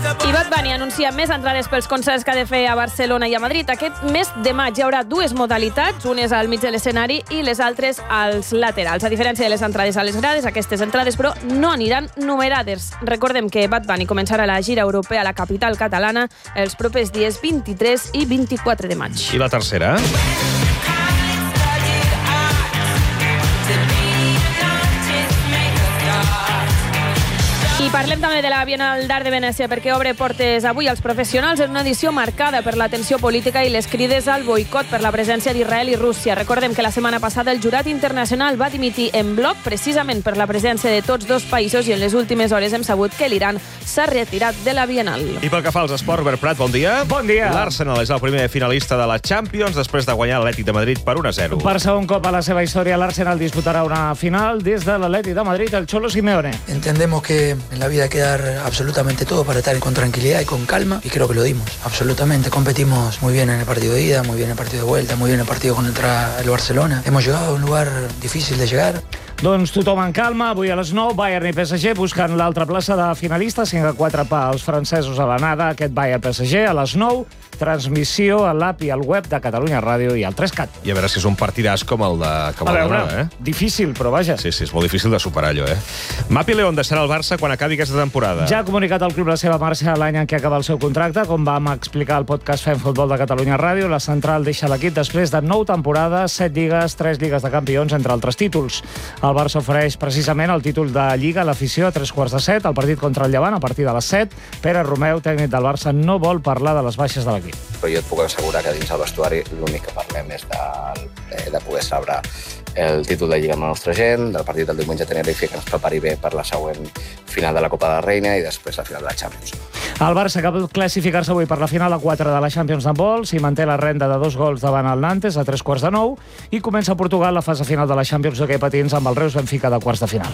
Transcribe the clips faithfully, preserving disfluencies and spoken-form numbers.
I Bad Bunny anuncia més entrades pels concerts que ha de fer a Barcelona i a Madrid. Aquest mes de maig hi haurà dues modalitats, unes al mig de l'escenari i les altres als laterals. A diferència de les entrades a les grades, aquestes entrades, però, no aniran numerades. Recordem que Bad Bunny començarà la gira europea a la capital catalana els propers dies vint-i-tres i vint-i-quatre de maig. I la tercera? I parlem també de la Bienal d'Art de Venècia, perquè obre portes avui als professionals en una edició marcada per la tensió política i les crides al boicot per la presència d'Israel i Rússia. Recordem que la setmana passada el jurat internacional va dimitir en bloc precisament per la presència de tots dos països i en les últimes hores hem sabut que l'Iran s'ha retirat de la Bienal. I pel que fa als esports, Albert Prat, bon dia. Bon dia. L'Arsenal és el primer finalista de la Champions després de guanyar l'Atlètic de Madrid per un a zero. Per segon cop a la seva història, l'Arsenal disputarà una final des de l'Atlètic de Madrid, el Cholo Simeone. Entendemos que en la vida hay que dar absolutamente todo para estar con tranquilidad y con calma, y creo que lo dimos, absolutamente. Competimos muy bien en el partido de ida, muy bien en el partido de vuelta, muy bien en el partido contra el Barcelona. Hemos llegado a un lugar difícil de llegar. Doncs tothom en calma, avui a les nou, Bayern i P S G buscant l'altra plaça de finalista, cinc a quatre pels francesos a l'anada, aquest Bayern-P S G a les nou, transmissió a l'app i al web de Catalunya Ràdio i al tres cat. I a veure si és un partidàs com el de com a el veure, de, eh? Difícil, però vaja. Sí, sí, és molt difícil de superar allò, eh? Mapi León deixarà el Barça quan acabi aquesta temporada. Ja ha comunicat el club la seva marxa l'any en què acaba el seu contracte, com vam explicar al podcast Fem Futbol de Catalunya Ràdio. La central deixa l'equip després de nou temporades, set lligues, tres lligues de campions, entre altres títols. El Barça ofereix precisament el títol de Lliga a l'afició a tres quarts de set, el partit contra el Llevant a partir de les set. Pere Romeu, tècnic del Barça, no vol parlar de les baixes de l'equip. Però jo et puc assegurar que dins el vestuari l'únic que parlem és de, de poder celebrar el títol de Lliga amb la nostra gent, del partit del diumenge a Tenerife, que ens prepari bé per la següent final de la Copa de la Reina i després la final de la Champions. El Barça que pot classificar-se avui per la final a quatre de la Champions d'handbol, s'hi manté la renda de dos gols davant el Nantes a tres quarts de nou i comença a Portugal la fase final de la Champions d'hoquei patins amb el Reus Benfica de quarts de final.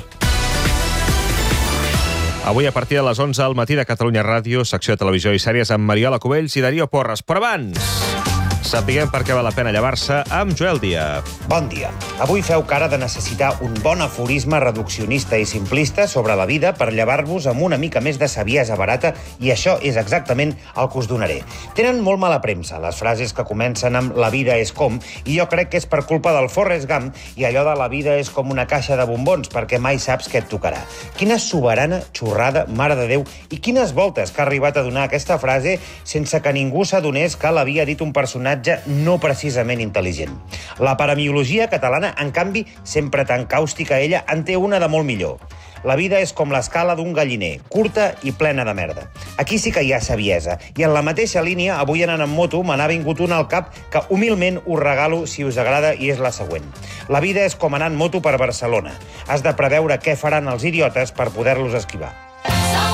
Avui a partir de les onze al matí de Catalunya Ràdio, secció de televisió i sèries amb Mariola Cubells i Darío Porres. Però abans, sapiguem per què val la pena llevar-se amb Joel Díaz. Bon dia. Avui feu cara de necessitar un bon aforisme reduccionista i simplista sobre la vida per llevar-vos amb una mica més de saviesa barata, i això és exactament el que us donaré. Tenen molt mala premsa les frases que comencen amb «la vida és com», i jo crec que és per culpa del Forrest Gump i allò de «la vida és com una caixa de bombons» perquè mai saps què et tocarà. Quina soberana xorrada, mare de Déu, i quines voltes que ha arribat a donar aquesta frase sense que ningú s'adonés que l'havia dit un personatge no precisament intel·ligent. La paramiologia catalana, en canvi, sempre tan càustica ella, en té una de molt millor. La vida és com l'escala d'un galliner, curta i plena de merda. Aquí sí que hi ha saviesa, i en la mateixa línia, avui anant en moto, me n'ha vingut una al cap que humilment us regalo si us agrada, i és la següent. La vida és com anar en moto per Barcelona. Has de preveure què faran els idiotes per poder-los esquivar.